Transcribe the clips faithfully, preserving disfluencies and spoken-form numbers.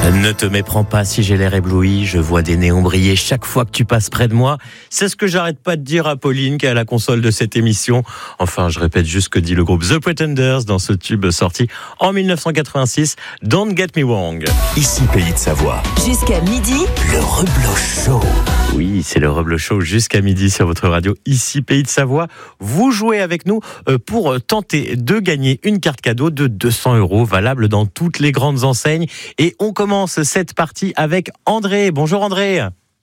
Ne te méprends pas si j'ai l'air ébloui, je vois des néons briller chaque fois que tu passes près de moi. C'est ce que j'arrête pas de dire à Pauline qui est à la console de cette émission. Enfin, je répète juste ce que dit le groupe The Pretenders dans ce tube sorti en dix-neuf cent quatre-vingt-six, Don't Get Me Wrong. Ici Pays de Savoie. Jusqu'à midi, le Rebloch Show. Oui, c'est le Rebloch Show jusqu'à midi sur votre radio, ici Pays de Savoie. Vous jouez avec nous pour tenter de gagner une carte cadeau de deux cents euros valable dans toutes les grandes enseignes. Et on commence cette partie avec André. Bonjour André.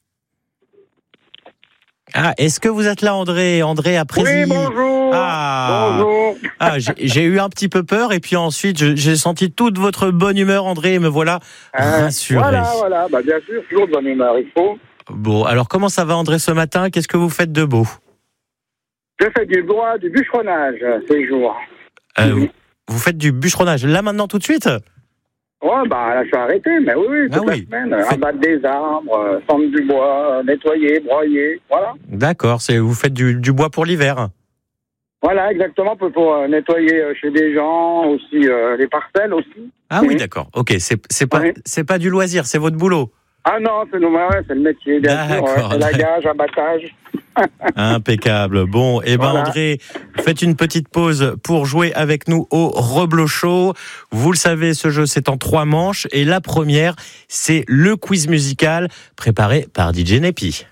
Ah, est-ce que vous êtes là André André après. Oui, bonjour. Ah, bonjour. Ah, j'ai, j'ai eu un petit peu peur et puis ensuite je, j'ai senti toute votre bonne humeur André et me voilà euh, rassuré. Voilà, voilà, bah, bien sûr, toujours de bonne humeur, il faut. Bon, alors comment ça va André ce matin? Qu'est-ce que vous faites de beau? Je fais du bois, du bûcheronnage ces jours. Euh, vous, vous faites du bûcheronnage là maintenant tout de suite? Ouais, bah là je suis arrêté, mais oui, oui, toute ah, la oui. semaine. Fait... Abattre des arbres, fendre du bois, nettoyer, broyer, voilà. D'accord, c'est, vous faites du, du bois pour l'hiver? Voilà, exactement, pour, pour euh, nettoyer euh, chez des gens, aussi euh, les parcelles aussi. Ah mmh. oui, d'accord, ok, c'est, c'est, pas, oui. c'est pas du loisir, c'est votre boulot? Ah non, c'est, ouais, c'est le métier, bien d'accord, sûr, ouais, c'est lagage, abattage. Impeccable. Bon, et eh ben voilà. André, faites une petite pause pour jouer avec nous au Rebloch Show. Vous le savez, ce jeu c'est en trois manches et la première c'est le quiz musical préparé par D J Nepi.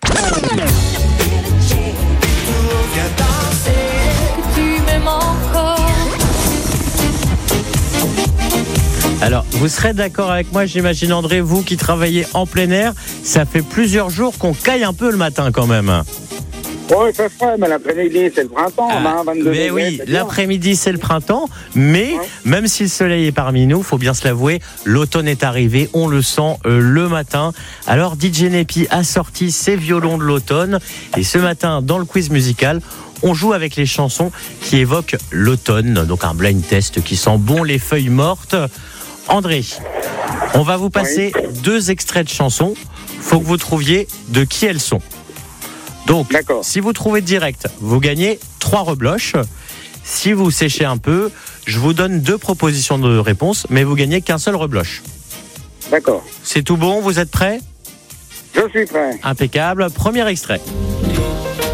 Alors, vous serez d'accord avec moi, j'imagine André, vous qui travaillez en plein air, ça fait plusieurs jours qu'on caille un peu le matin quand même. Oui, c'est vrai, mais l'après-midi, c'est le printemps, ah, hein, vingt-deux mais degrés, oui, l'après-midi, c'est le printemps, mais ouais. Même si le soleil est parmi nous, faut bien se l'avouer, l'automne est arrivé, on le sent euh, le matin. Alors, D J Nepi a sorti ses violons de l'automne, et ce matin, dans le quiz musical, on joue avec les chansons qui évoquent l'automne, donc un blind test qui sent bon les feuilles mortes. André, on va vous passer oui. deux extraits de chansons. Faut que vous trouviez de qui elles sont. Donc, d'accord. Si vous trouvez direct, vous gagnez trois rebloches. Si vous séchez un peu, je vous donne deux propositions de réponse, mais vous gagnez qu'un seul rebloche. D'accord. C'est tout bon, vous êtes prêts? Je suis prêt. Impeccable. Premier extrait.